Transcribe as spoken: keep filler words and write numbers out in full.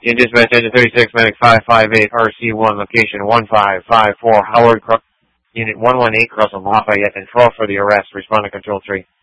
In dispatch, engine thirty-six, medic five five eight, R C one, location one five five four, Howard, Unit one one eight, Russell Lafayette, and twelve for the arrest. Respond to Control three.